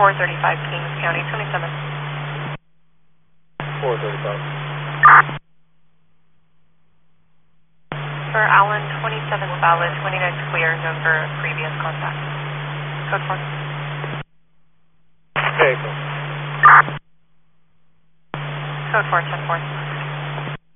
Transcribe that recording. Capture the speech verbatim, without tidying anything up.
four thirty-five Kings County, twenty-seven. four thirty-five. For Allen, twenty-seven valid, twenty-nine clear, no for previous contact. Code four. Okay, cool. Code four, ten four.